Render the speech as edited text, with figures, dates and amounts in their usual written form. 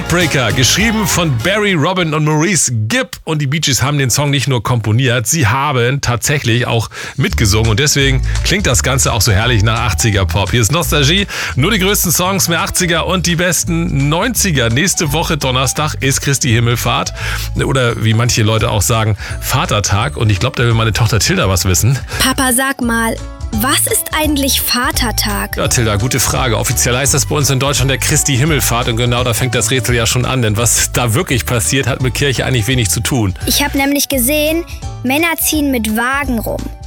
Heartbreaker, geschrieben von Barry, Robin und Maurice Gibb. Und die Bee Gees haben den Song nicht nur komponiert, sie haben tatsächlich auch mitgesungen. Und deswegen klingt das Ganze auch so herrlich nach 80er Pop. Hier ist Nostalgie, nur die größten Songs, mehr 80er und die besten 90er. Nächste Woche Donnerstag ist Christi Himmelfahrt. Oder wie manche Leute auch sagen, Vatertag. Und ich glaube, da will meine Tochter Tilda was wissen. Papa, sag mal, was ist eigentlich Vatertag? Ja, Tilda, gute Frage. Offiziell heißt das bei uns in Deutschland der Christi Himmelfahrt. Und genau da fängt das Rätsel ja schon an. Denn was da wirklich passiert, hat mit Kirche eigentlich wenig zu tun. Ich habe nämlich gesehen, Männer ziehen mit Wagen rum.